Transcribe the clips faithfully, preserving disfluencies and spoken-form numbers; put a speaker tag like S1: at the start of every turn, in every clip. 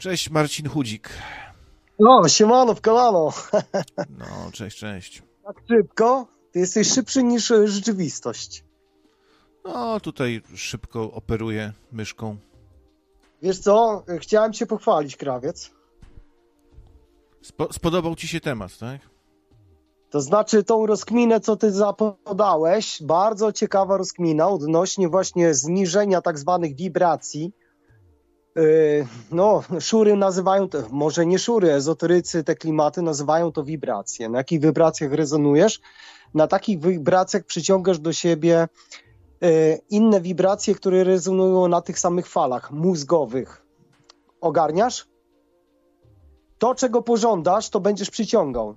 S1: Cześć, Marcin Chudzik.
S2: No, siemano, w kolano.
S1: No, cześć, cześć.
S2: Tak szybko? Ty jesteś szybszy niż e, rzeczywistość.
S1: No, tutaj szybko operuję myszką.
S2: Wiesz co? E, Chciałem cię pochwalić, krawiec.
S1: Spo- spodobał ci się temat, tak?
S2: To znaczy tą rozkminę, co ty zapodałeś, bardzo ciekawa rozkmina odnośnie właśnie zniżenia tak zwanych wibracji. Yy, no, szury nazywają to, może nie szury, ezoterycy te klimaty nazywają to wibracje. Na jakich wibracjach rezonujesz? Na takich wibracjach przyciągasz do siebie yy, inne wibracje, które rezonują na tych samych falach mózgowych. Ogarniasz? To, czego pożądasz, to będziesz przyciągał.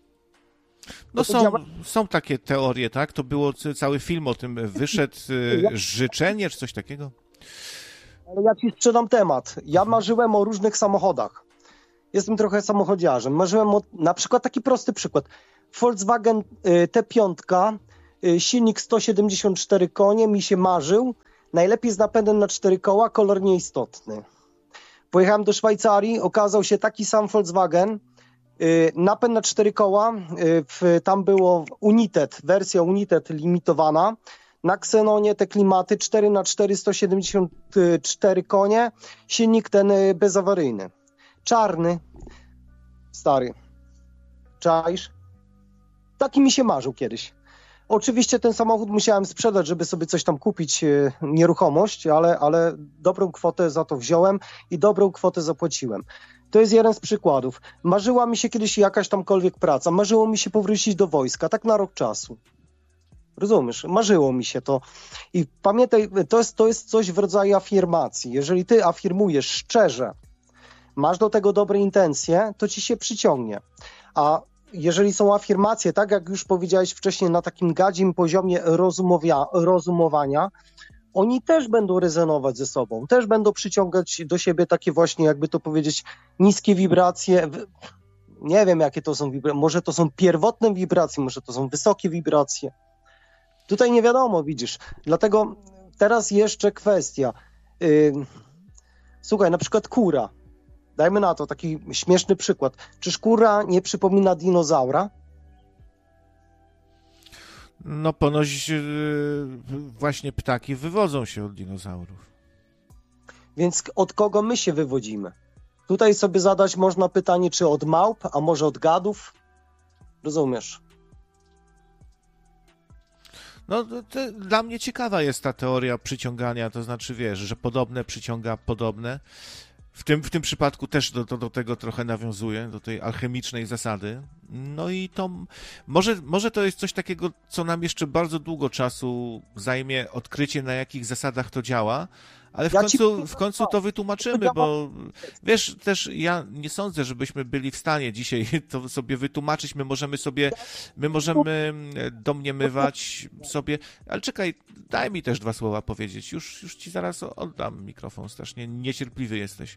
S1: No
S2: to
S1: są,
S2: działa-
S1: są takie teorie, tak? To było c- cały film o tym, wyszedł y, życzenie, czy coś takiego?
S2: Ale ja ci sprzedam temat. Ja marzyłem o różnych samochodach. Jestem trochę samochodziarzem. Marzyłem o, na przykład taki prosty przykład. Volkswagen y, T pięć, y, silnik sto siedemdziesiąt cztery konie, mi się marzył. Najlepiej z napędem na cztery koła, kolor nieistotny. Pojechałem do Szwajcarii, okazał się taki sam Volkswagen, y, napęd na cztery koła, y, w, tam było United, wersja United limitowana. Na Xenonie te klimaty cztery na cztery, sto siedemdziesiąt cztery konie, silnik ten y, bezawaryjny. Czarny, stary, czaisz? Taki mi się marzył kiedyś. Oczywiście ten samochód musiałem sprzedać, żeby sobie coś tam kupić, y, nieruchomość, ale, ale dobrą kwotę za to wziąłem i dobrą kwotę zapłaciłem. To jest jeden z przykładów. Marzyła mi się kiedyś jakaś tamkolwiek praca, marzyło mi się powrócić do wojska, tak na rok czasu. Rozumiesz? Marzyło mi się to. I pamiętaj, to jest, to jest coś w rodzaju afirmacji. Jeżeli ty afirmujesz szczerze, masz do tego dobre intencje, to ci się przyciągnie. A jeżeli są afirmacje, tak jak już powiedziałeś wcześniej, na takim gadzim poziomie rozumowia, rozumowania, oni też będą rezonować ze sobą, też będą przyciągać do siebie takie właśnie, jakby to powiedzieć, niskie wibracje. Nie wiem, jakie to są wibracje. Może to są pierwotne wibracje, może to są wysokie wibracje. Tutaj nie wiadomo, widzisz. Dlatego teraz jeszcze kwestia. Yy, słuchaj, na przykład kura. Dajmy na to taki śmieszny przykład. Czyż kura nie przypomina dinozaura?
S1: No ponoć y, właśnie ptaki wywodzą się od dinozaurów.
S2: Więc od kogo my się wywodzimy? Tutaj sobie zadać można pytanie, czy od małp, a może od gadów? Rozumiesz?
S1: No to, to dla mnie ciekawa jest ta teoria przyciągania, to znaczy wiesz, że podobne przyciąga podobne. W tym, w tym przypadku też do, do, do tego trochę nawiązuje, do tej alchemicznej zasady. No i to może, może to jest coś takiego, co nam jeszcze bardzo długo czasu zajmie odkrycie, na jakich zasadach to działa, ale w
S2: Ja ci
S1: końcu,
S2: powiem,
S1: w końcu to wytłumaczymy, bo wiesz, też ja nie sądzę, żebyśmy byli w stanie dzisiaj to sobie wytłumaczyć. My możemy sobie, my możemy domniemywać sobie, ale czekaj, daj mi też dwa słowa powiedzieć. Już, już ci zaraz oddam mikrofon, strasznie niecierpliwy jesteś.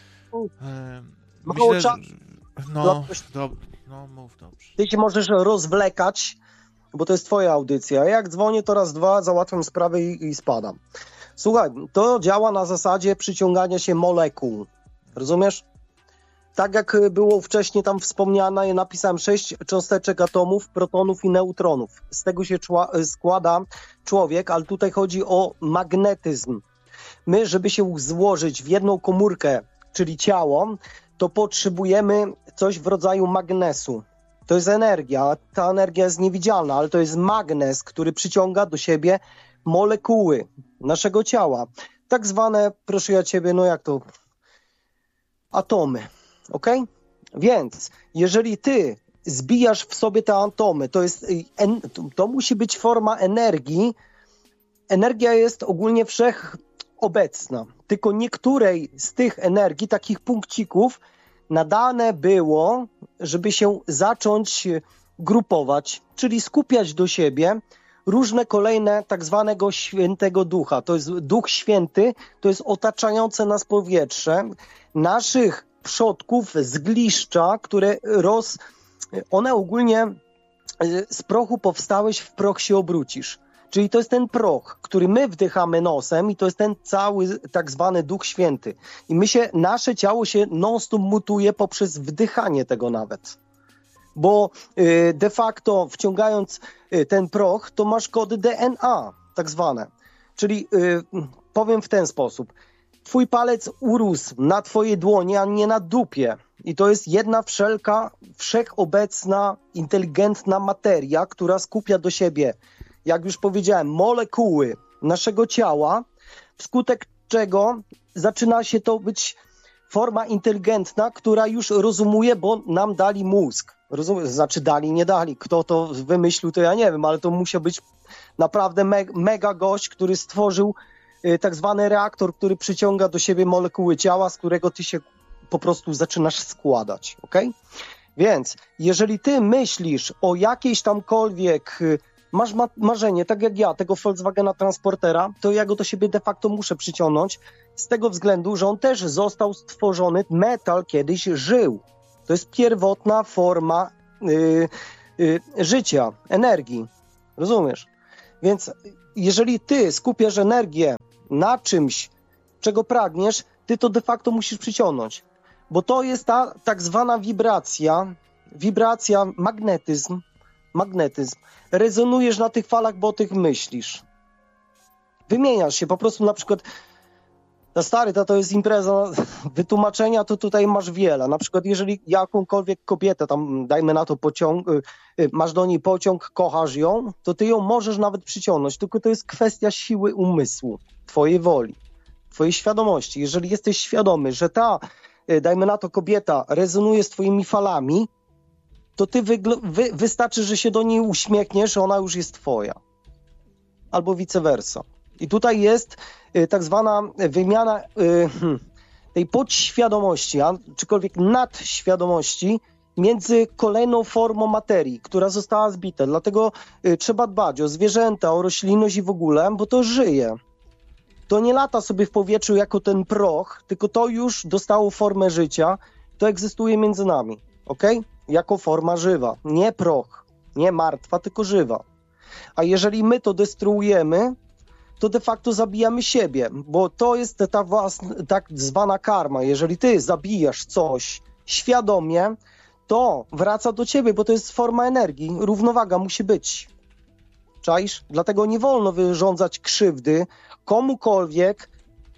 S1: E,
S2: Mało
S1: Myślę, że...
S2: czasu.
S1: No, do... no mów dobrze.
S2: Ty się możesz rozwlekać, bo to jest twoja audycja. Jak dzwonię, to raz, dwa, załatwiam sprawę i, i spadam. Słuchaj, to działa na zasadzie przyciągania się molekuł. Rozumiesz? Tak jak było wcześniej tam wspomniane, ja napisałem sześć cząsteczek atomów, protonów i neutronów. Z tego się czła- składa człowiek, ale tutaj chodzi o magnetyzm. My, żeby się złożyć w jedną komórkę, czyli ciało, to potrzebujemy coś w rodzaju magnesu. To jest energia, ta energia jest niewidzialna, ale to jest magnes, który przyciąga do siebie molekuły naszego ciała. Tak zwane, proszę ja ciebie, no jak to, atomy, ok? Więc jeżeli ty zbijasz w sobie te atomy, to jest, to musi być forma energii. Energia jest ogólnie wszechobecna, tylko niektórej z tych energii, takich punkcików, nadane było, żeby się zacząć grupować, czyli skupiać do siebie różne kolejne tak zwanego świętego ducha. To jest Duch Święty, to jest otaczające nas powietrze, naszych przodków z gliszcza, które roz... one ogólnie z prochu powstałeś, w proch się obrócisz. Czyli to jest ten proch, który my wdychamy nosem i to jest ten cały tak zwany Duch Święty. I my się, nasze ciało się non-stop mutuje poprzez wdychanie tego nawet. Bo y, de facto wciągając y, ten proch, to masz kody D N A tak zwane. Czyli y, powiem w ten sposób. Twój palec urósł na twojej dłoni, a nie na dupie. I to jest jedna wszelka, wszechobecna, inteligentna materia, która skupia do siebie, jak już powiedziałem, molekuły naszego ciała, wskutek czego zaczyna się to być forma inteligentna, która już rozumuje, bo nam dali mózg. Rozumie? Znaczy dali, nie dali. Kto to wymyślił, to ja nie wiem, ale to musiał być naprawdę me mega gość, który stworzył y, tak zwany reaktor, który przyciąga do siebie molekuły ciała, z którego ty się po prostu zaczynasz składać, okej? Więc jeżeli ty myślisz o jakiejś tamkolwiek, y, masz ma marzenie, tak jak ja, tego Volkswagena Transportera, to ja go do siebie de facto muszę przyciągnąć z tego względu, że on też został stworzony, metal kiedyś żył. To jest pierwotna forma y, y, życia, energii. Rozumiesz? Więc jeżeli ty skupiasz energię na czymś, czego pragniesz, ty to de facto musisz przyciągnąć. Bo to jest ta tak zwana wibracja, wibracja, magnetyzm, magnetyzm. Rezonujesz na tych falach, bo o tych myślisz. Wymieniasz się, po prostu na przykład na stary, to, to jest impreza wytłumaczenia, to tutaj masz wiele. Na przykład jeżeli jakąkolwiek kobietę tam, dajmy na to pociąg, masz do niej pociąg, kochasz ją, to ty ją możesz nawet przyciągnąć, tylko to jest kwestia siły umysłu, twojej woli, twojej świadomości. Jeżeli jesteś świadomy, że ta, dajmy na to kobieta rezonuje z twoimi falami, to ty wy, wystarczy, że się do niej uśmiechniesz, ona już jest twoja. Albo vice versa. I tutaj jest y, tak zwana wymiana y, hmm, tej podświadomości, a czykolwiek nadświadomości między kolejną formą materii, która została zbita. Dlatego y, trzeba dbać o zwierzęta, o roślinność i w ogóle, bo to żyje. To nie lata sobie w powietrzu jako ten proch, tylko to już dostało formę życia, to egzystuje między nami, okej? Jako forma żywa, nie proch, nie martwa, tylko żywa. A jeżeli my to destruujemy, to de facto zabijamy siebie, bo to jest ta własna, tak zwana karma. Jeżeli ty zabijasz coś świadomie, to wraca do ciebie, bo to jest forma energii. Równowaga musi być. Czaisz? Dlatego nie wolno wyrządzać krzywdy komukolwiek,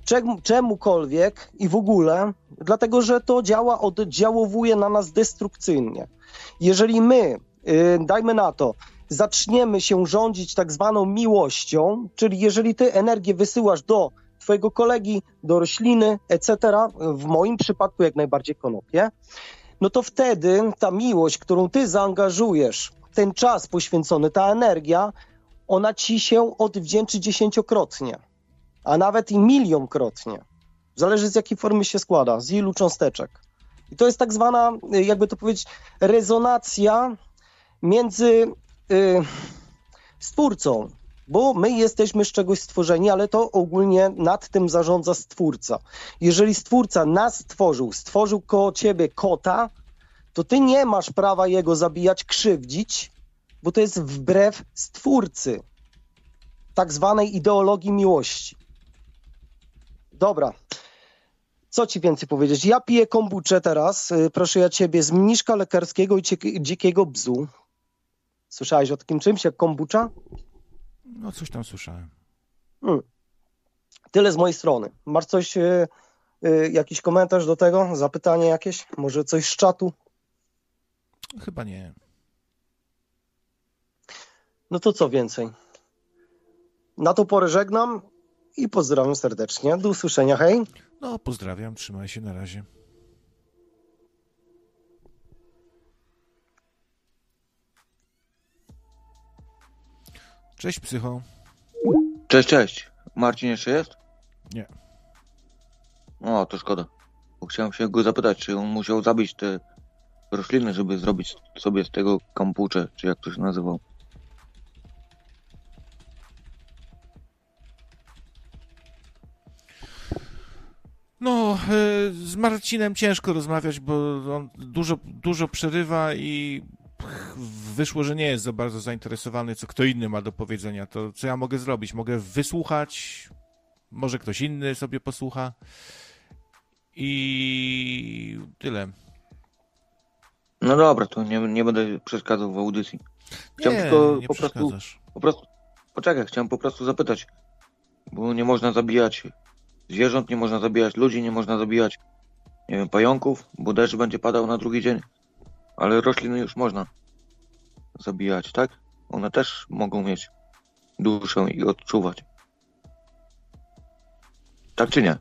S2: czemukolwiek i w ogóle, dlatego że to działa, oddziałowuje na nas destrukcyjnie. Jeżeli my, yy, dajmy na to, zaczniemy się rządzić tak zwaną miłością, czyli jeżeli ty energię wysyłasz do twojego kolegi, do rośliny, et cetera, w moim przypadku jak najbardziej konopie, no to wtedy ta miłość, którą ty zaangażujesz, ten czas poświęcony, ta energia, ona ci się odwdzięczy dziesięciokrotnie, a nawet i milionkrotnie. Zależy z jakiej formy się składa, z ilu cząsteczek. I to jest tak zwana, jakby to powiedzieć, rezonacja między Yy, Stwórcą, bo my jesteśmy z czegoś stworzeni, ale to ogólnie nad tym zarządza Stwórca. Jeżeli Stwórca nas stworzył, stworzył koło ciebie kota, to ty nie masz prawa jego zabijać, krzywdzić, bo to jest wbrew Stwórcy, tak zwanej ideologii miłości. Dobra, co ci więcej powiedzieć? Ja piję kombuczę teraz, yy, proszę ja ciebie, z mniszka lekarskiego i dzikiego bzu. Słyszałeś o takim czymś jak kombucza?
S1: No coś tam słyszałem.
S2: Hmm. Tyle z mojej strony. Masz coś, y, y, jakiś komentarz do tego? Zapytanie jakieś? Może coś z czatu?
S1: Chyba nie.
S2: No to co więcej? Na tą porę żegnam i pozdrawiam serdecznie. Do usłyszenia, hej.
S1: No pozdrawiam, trzymaj się, na razie. Cześć, Psycho.
S3: Cześć, cześć. Marcin jeszcze jest?
S1: Nie.
S3: O, to szkoda. Bo chciałem się go zapytać, czy on musiał zabić te rośliny, żeby zrobić sobie z tego kombuczę, czy jak to się nazywał.
S1: No, z Marcinem ciężko rozmawiać, bo on dużo, dużo przerywa i wyszło, że nie jest za bardzo zainteresowany, co kto inny ma do powiedzenia. To co ja mogę zrobić? Mogę wysłuchać, może ktoś inny sobie posłucha i tyle.
S3: No dobra, to nie, nie będę przeszkadzał w audycji. Chciałem
S1: Nie,
S3: tylko
S1: nie
S3: po prostu,
S1: przeszkadzasz.
S3: po prostu, poczekaj, chciałem po prostu zapytać, bo nie można zabijać zwierząt, nie można zabijać ludzi, nie można zabijać, nie wiem, pająków, bo deszcz będzie padał na drugi dzień, ale rośliny już można zabijać, tak? One też mogą mieć duszę i odczuwać. Tak czy nie?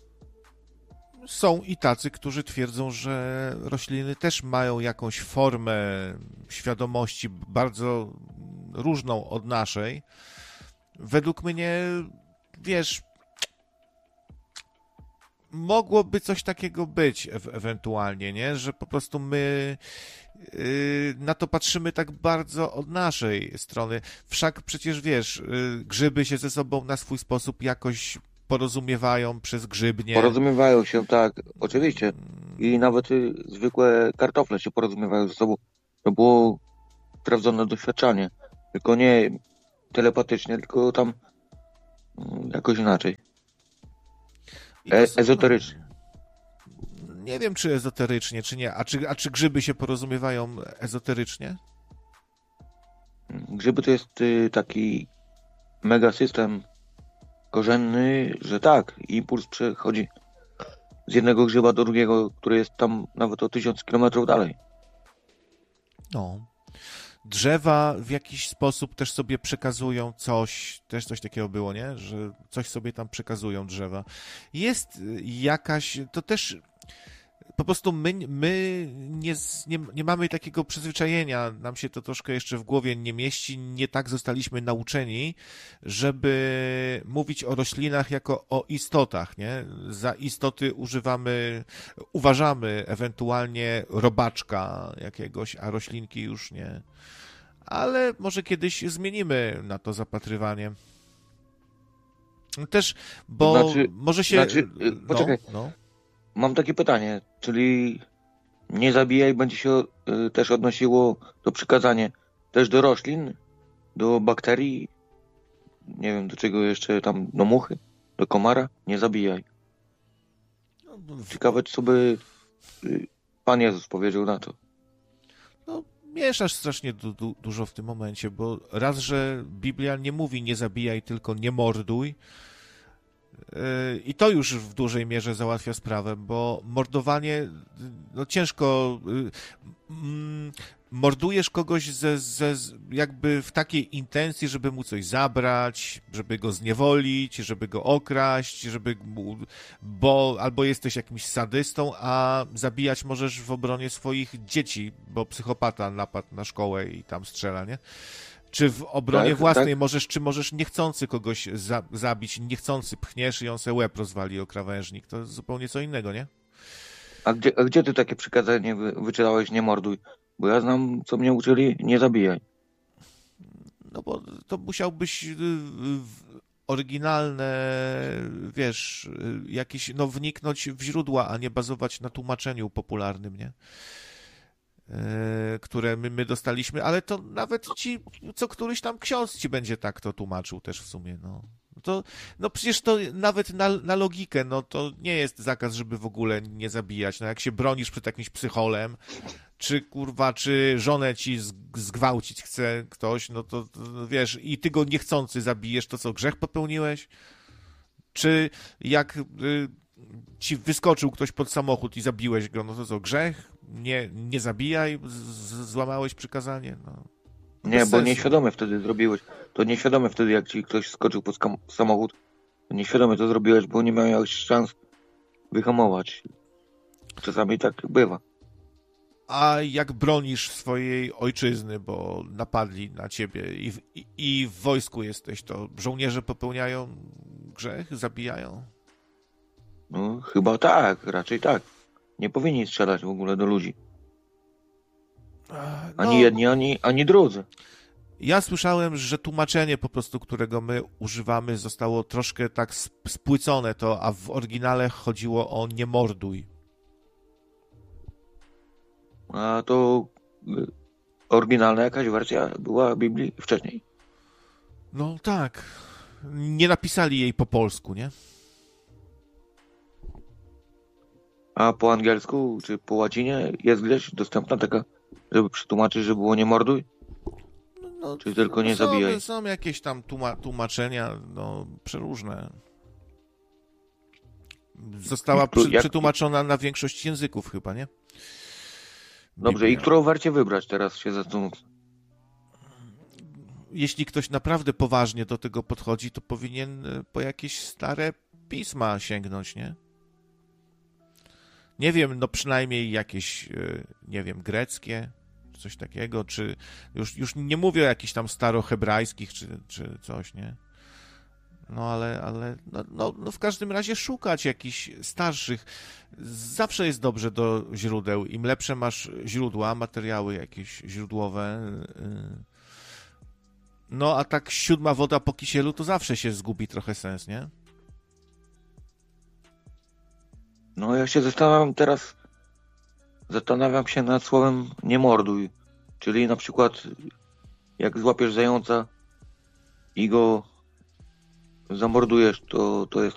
S1: Są i tacy, którzy twierdzą, że rośliny też mają jakąś formę świadomości bardzo różną od naszej. Według mnie, wiesz, mogłoby coś takiego być e- ewentualnie, nie? Że po prostu my yy, na to patrzymy tak bardzo od naszej strony. Wszak przecież, wiesz, yy, grzyby się ze sobą na swój sposób jakoś porozumiewają przez grzybnie.
S3: Porozumiewają się, tak, oczywiście. I nawet y, zwykłe kartofle się porozumiewają ze sobą. To było sprawdzone doświadczenie. Tylko nie telepatycznie, tylko tam mm, jakoś inaczej.
S1: I to
S3: E,
S1: są-
S3: ezoterycznie.
S1: Nie wiem, czy ezoterycznie, czy nie. A czy, a czy grzyby się porozumiewają ezoterycznie?
S3: Grzyby to jest y, taki mega system korzenny, że tak, impuls przechodzi z jednego grzyba do drugiego, który jest tam nawet o tysiąc kilometrów dalej.
S1: No. Drzewa w jakiś sposób też sobie przekazują coś, też coś takiego było, nie? Że coś sobie tam przekazują drzewa. Jest y, jakaś, to też po prostu my, my nie, z- nie, nie mamy takiego przyzwyczajenia, nam się to troszkę jeszcze w głowie nie mieści, nie tak zostaliśmy nauczeni, żeby mówić o roślinach jako o istotach, nie? Za istoty używamy, uważamy ewentualnie robaczka jakiegoś, a roślinki już nie. Ale może kiedyś zmienimy na to zapatrywanie. Też, bo
S3: To znaczy-
S1: może się...
S3: znaczy, y, poczekaj.
S1: No, no.
S3: Mam takie pytanie, czyli nie zabijaj będzie się y, też odnosiło to przykazanie też do roślin, do bakterii, nie wiem do czego jeszcze tam, do muchy, do komara, nie zabijaj.
S1: W-
S3: Ciekawe, co by y, Pan Jezus powiedział na to.
S1: No, mieszasz strasznie du, du, dużo w tym momencie, bo raz, że Biblia nie mówi nie zabijaj, tylko nie morduj. Yy, I to już w dużej mierze załatwia sprawę, bo mordowanie, no ciężko. yy, mm, Mordujesz kogoś ze, ze, z- jakby w takiej intencji, żeby mu coś zabrać, żeby go zniewolić, żeby go okraść, żeby mu, bo albo jesteś jakimś sadystą, a zabijać możesz w obronie swoich dzieci, bo psychopata napadł na szkołę i tam strzela, nie? Czy w obronie
S3: Tak,
S1: własnej
S3: tak.
S1: możesz, czy możesz niechcący kogoś za, zabić, niechcący pchniesz i on se łeb rozwali o krawężnik. To jest zupełnie co innego, nie?
S3: A gdzie, a gdzie ty takie przykazanie wy, wyczytałeś, nie morduj? Bo ja znam, co mnie uczyli, nie zabijaj.
S1: No bo to musiałbyś y, w oryginalne, wiesz, y, jakieś, no wniknąć w źródła, a nie bazować na tłumaczeniu popularnym, nie? E, które my, my dostaliśmy, ale to nawet ci, co któryś tam ksiądz ci będzie tak to tłumaczył też w sumie, no. To, no przecież to nawet na, na logikę, no to nie jest zakaz, żeby w ogóle nie zabijać. No jak się bronisz przed jakimś psycholem, czy kurwa, czy żonę ci z- zgwałcić chce ktoś, no to, to wiesz, i ty go niechcący zabijesz, to co, grzech popełniłeś? Czy jak y, ci wyskoczył ktoś pod samochód i zabiłeś go, no to co, grzech? Nie, nie zabijaj, z, z, złamałeś przykazanie, no.
S3: Nie,
S1: Bez
S3: bo
S1: sensu.
S3: nieświadomie wtedy zrobiłeś. To nieświadomie wtedy, jak ci ktoś skoczył pod skam- samochód, to nieświadomie to zrobiłeś, bo nie miałeś szans wyhamować. Czasami tak bywa.
S1: A jak bronisz swojej ojczyzny, bo napadli na ciebie i w, i, i w wojsku jesteś, to żołnierze popełniają grzech, zabijają?
S3: No, chyba tak, raczej tak. Nie powinni strzelać w ogóle do ludzi. Ani
S1: No,
S3: jedni, ani, ani drudzy.
S1: ja słyszałem, że tłumaczenie po prostu, którego my używamy, zostało troszkę tak sp- spłycone to, a w oryginale chodziło o nie morduj.
S3: A to y, oryginalna jakaś wersja była Biblii wcześniej.
S1: No tak. Nie napisali jej po polsku, nie?
S3: A po angielsku czy po łacinie jest gdzieś dostępna taka, żeby przetłumaczyć, że było nie morduj?
S1: No,
S3: Czy tylko nie
S1: są,
S3: zabijaj?
S1: Są jakieś tam tłuma- tłumaczenia, no, przeróżne. Została przy,
S3: Jak-
S1: przetłumaczona na większość języków chyba, nie?
S3: Dobrze, i
S1: Biblia.
S3: którą wersję wybrać teraz się zastanów.
S1: Jeśli ktoś naprawdę poważnie do tego podchodzi, to powinien e, po jakieś stare pisma sięgnąć, nie? Nie wiem, no przynajmniej jakieś, e, nie wiem, greckie, czy coś takiego, czy już, już nie mówię o jakichś tam starohebrajskich, czy, czy coś, nie? No ale, ale no, no, no w każdym razie szukać jakichś starszych. Zawsze jest dobrze do źródeł. Im lepsze masz źródła, materiały jakieś źródłowe. Yy. No a tak siódma woda po kisielu, to zawsze się zgubi trochę sens, nie?
S3: No ja się zastanawiam teraz, zastanawiam się nad słowem nie morduj. Czyli na przykład jak złapiesz zająca i go zamordujesz, to, to jest